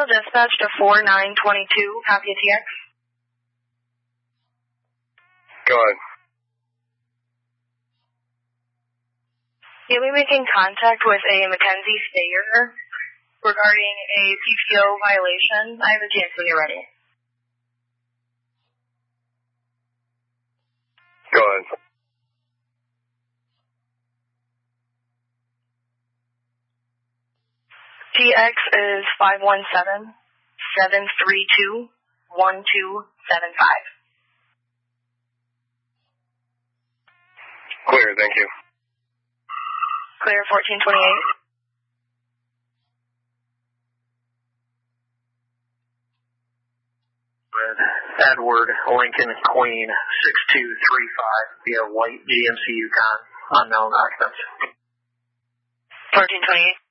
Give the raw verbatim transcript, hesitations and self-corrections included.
Central Dispatch to four nine two two, copy a T X. Go ahead. You'll be making contact with a Mackenzie Stayer regarding a P P O violation. I have a chance when you're ready. Go ahead. T X is five one seven, seven three two, one two seven five. Clear, thank you. Clear fourteen twenty-eight. Edward Lincoln Queen six two three five via white G M C Yukon, unknown occupants. fourteen twenty-eight.